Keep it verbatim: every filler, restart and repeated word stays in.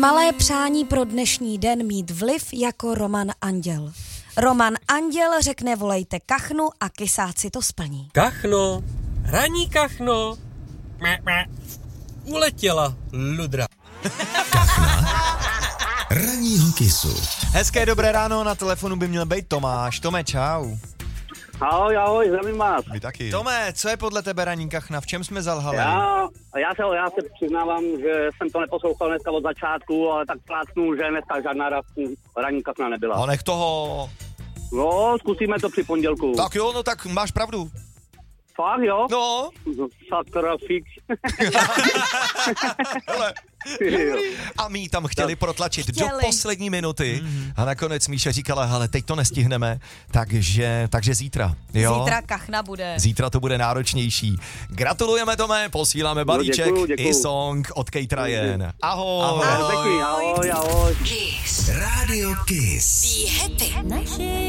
Malé přání pro dnešní den mít vliv jako Roman Anděl. Roman Anděl řekne volejte kachnu a kysáci to splní. Kachno, raní kachno, mé, mé. Uletěla ludra. Kachna ranního kysu. Hezké dobré ráno, na telefonu by měl být Tomáš. Tome, čau. Ahoj, ahoj, zdravím vás. Vy taky. Tome, co je podle tebe ranní kachna? V čem jsme zalhali? Já, já, se, já se přiznávám, že jsem to neposlouchal dneska od začátku, ale tak plácnu, že dneska žádná ranní kachna nebyla. No nech toho. No, zkusíme to při pondělku. Tak jo, no tak máš pravdu. Fakt, jo? No. Sakra, fix. Hele. A my tam chtěli protlačit chtěli. do poslední minuty mm-hmm. a nakonec Míša říkala, hele, teď to nestihneme, takže, takže zítra. Jo? Zítra kachna bude. Zítra to bude náročnější. Gratulujeme, Tome, posíláme balíček no, děkuju, děkuju. i song od Kate Ryan. Ahoj. Ahoj, ahoj, ahoj. ahoj. Kiss. Radio Kiss. Be happy.